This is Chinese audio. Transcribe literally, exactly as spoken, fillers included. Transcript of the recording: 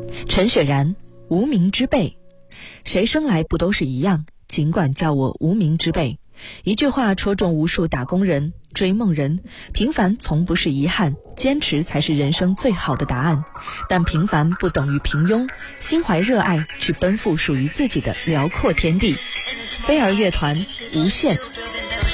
陈雪然，无名之辈。谁生来不都是一样？尽管叫我无名之辈。一句话戳中无数打工人、追梦人。平凡从不是遗憾，坚持才是人生最好的答案。但平凡不等于平庸，心怀热爱，去奔赴属于自己的辽阔天地。飞儿乐团，无限。